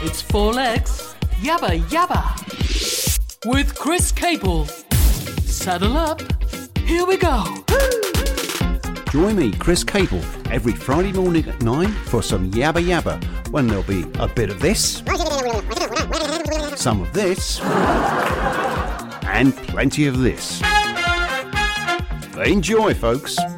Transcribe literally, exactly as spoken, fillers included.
It's Four Legs, Yabba Yabba, with Chris Cable. Saddle up, here we go. Join me, Chris Cable, every Friday morning at nine for some Yabba Yabba, when there'll be a bit of this, some of this, and plenty of this. Enjoy, folks.